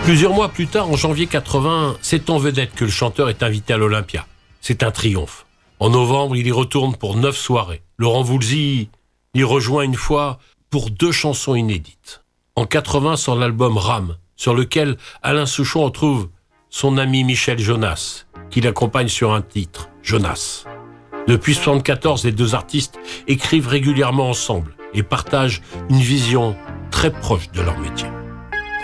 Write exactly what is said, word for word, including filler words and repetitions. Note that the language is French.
Plusieurs mois plus tard, en janvier quatre-vingts, c'est en vedette que le chanteur est invité à l'Olympia. C'est un triomphe. En novembre, il y retourne pour neuf soirées. Laurent Voulzy y rejoint une fois pour deux chansons inédites. En quatre-vingts sort l'album Rame, sur lequel Alain Souchon retrouve son ami Michel Jonas, qui l'accompagne sur un titre, Jonas. Depuis soixante-quatorze, les deux artistes écrivent régulièrement ensemble et partagent une vision très proche de leur métier.